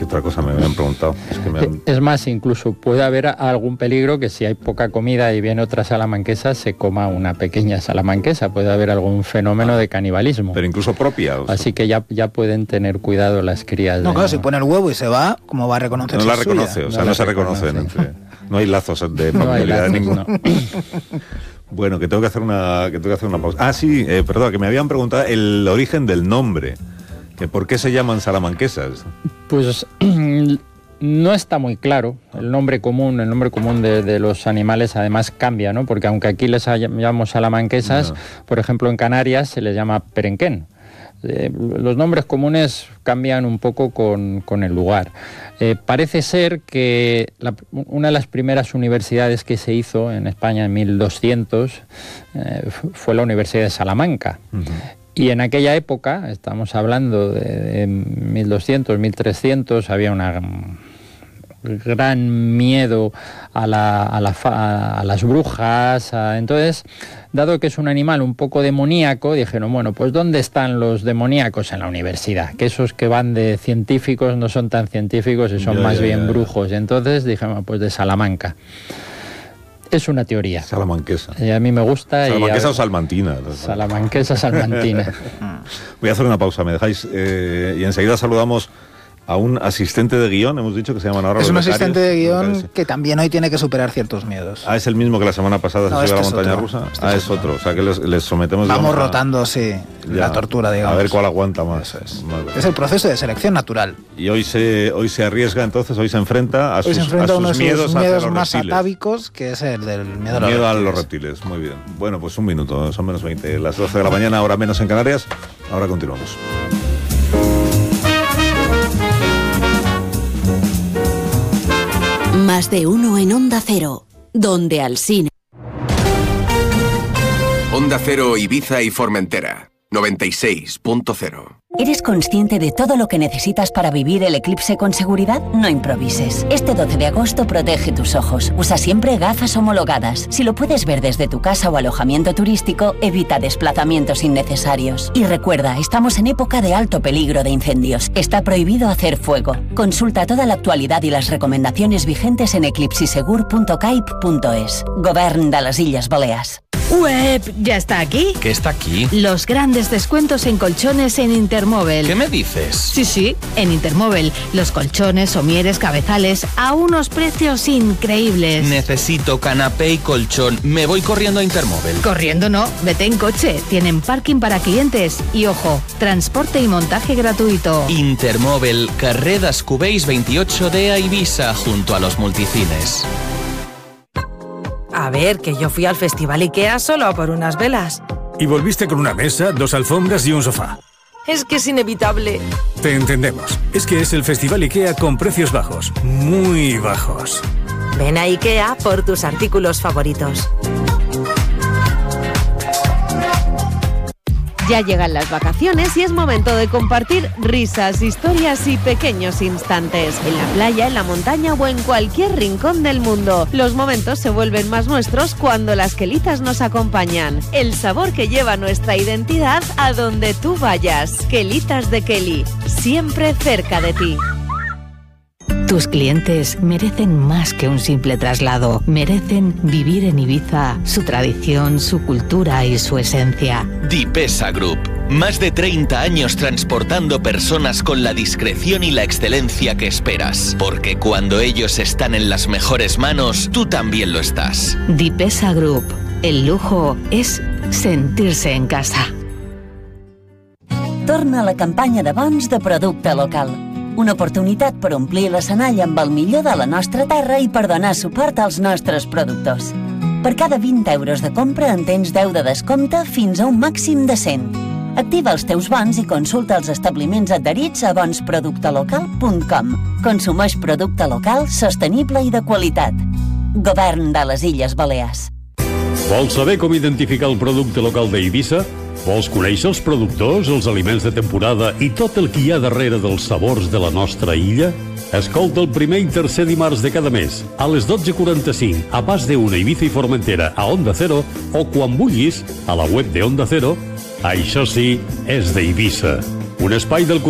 otra cosa me habían preguntado. Es más, incluso puede haber algún peligro que si hay poca comida y viene otra salamanquesa, se coma una pequeña salamanquesa. Puede haber algún fenómeno de canibalismo. Pero incluso propia. Así que ya pueden tener cuidado las crías. No, claro, si pone el huevo y se va, ¿cómo va a reconocer? No la reconoce, o sea, no se reconocen. No hay lazos de familiaridad ninguno. Bueno, que tengo que hacer una pausa. Ah, sí, perdón, que me habían preguntado el origen del nombre. Que ¿por qué se llaman salamanquesas? Pues no está muy claro. El nombre común de los animales además cambia, ¿no? Porque aunque aquí les llamamos salamanquesas, por ejemplo en Canarias se les llama perenquén. Los nombres comunes cambian un poco con el lugar. Parece ser que una de las primeras universidades que se hizo en España en 1200 fue la Universidad de Salamanca. Y en aquella época, estamos hablando de 1200, 1300, había una gran miedo a las brujas. Entonces, dado que es un animal un poco demoníaco, dijeron, bueno, pues ¿dónde están los demoníacos? En la universidad, que esos que van de científicos no son tan científicos y son más bien brujos. Entonces dijeron, pues de Salamanca. Es una teoría. Salamanquesa. A mí me gusta. Salamanquesa o salmantina. Salamanquesa, salmantina. Voy a hacer una pausa, ¿me dejáis? Y enseguida saludamos a un asistente de guión, hemos dicho que se llaman ahora. Es un asistente de guión que también hoy tiene que superar ciertos miedos. Ah, es el mismo que la semana pasada se subió a la montaña rusa. Es otro. O sea que les sometemos. Vamos rotando, sí, la tortura, digamos. A ver cuál aguanta más. Eso es el proceso de selección natural. Y hoy se arriesga, entonces, hoy se enfrenta a sus miedos más atávicos, que es el del miedo a los reptiles. Muy bien. Bueno, pues un minuto, son menos 20. Las 12 de la mañana, ahora menos en Canarias. Ahora continuamos. Más de uno en Onda Cero, donde Alsina. Onda Cero, Ibiza y Formentera, 96.0. ¿Eres consciente de todo lo que necesitas para vivir el eclipse con seguridad? No improvises. Este 12 de agosto protege tus ojos. Usa siempre gafas homologadas. Si lo puedes ver desde tu casa o alojamiento turístico, evita desplazamientos innecesarios. Y recuerda, estamos en época de alto peligro de incendios. Está prohibido hacer fuego. Consulta toda la actualidad y las recomendaciones vigentes en eclipsisegur.caip.es. Govern de les Illes Balears. Web, ¿ya está aquí? ¿Qué está aquí? Los grandes descuentos en colchones en Intermóvil. ¿Qué me dices? Sí, en Intermóvil. Los colchones, somieres, cabezales a unos precios increíbles. Necesito canapé y colchón. Me voy corriendo a Intermóvil. Corriendo no, vete en coche. Tienen parking para clientes. Y ojo, transporte y montaje gratuito. Intermóvil, carrer Descubells 28D a Ibiza, junto a los multicines. A ver, que yo fui al Festival IKEA solo por unas velas. Y volviste con una mesa, 2 alfombras y un sofá. Es que es inevitable. Te entendemos. Es que es el Festival IKEA con precios bajos. Muy bajos. Ven a IKEA por tus artículos favoritos. Ya llegan las vacaciones y es momento de compartir risas, historias y pequeños instantes. En la playa, en la montaña o en cualquier rincón del mundo. Los momentos se vuelven más nuestros cuando las quelitas nos acompañan. El sabor que lleva nuestra identidad a donde tú vayas. Quelitas de Kelly, siempre cerca de ti. Tus clientes merecen más que un simple traslado. Merecen vivir en Ibiza, su tradición, su cultura y su esencia. Dipesa Group. Más de 30 años transportando personas con la discreción y la excelencia que esperas. Porque cuando ellos están en las mejores manos, tú también lo estás. Dipesa Group. El lujo es sentirse en casa. Torna la campanya de bons de producte local. Una oportunitat per omplir l'escenall amb el millor de la nostra terra i per donar suport als nostres productors. Per cada 20 euros de compra en tens 10 de descompte fins a un màxim de 100. Activa els teus bons i consulta els establiments adherits a bonsproductelocal.com. Consumeix producte local, sostenible i de qualitat. Govern de les Illes Balears. Vols saber com identificar el producte local d'Eivissa? Vols conèixer els productors, els aliments de temporada i tot el que hi ha darrere dels sabors de la nostra illa? Escolta el primer i tercer dimarts de cada mes, a les 12:45, a Pas de Una, Ibiza i Formentera, a Onda Cero, o quan vulguis, a la web de Onda Cero. Això sí, és d'Eivissa. Un espai del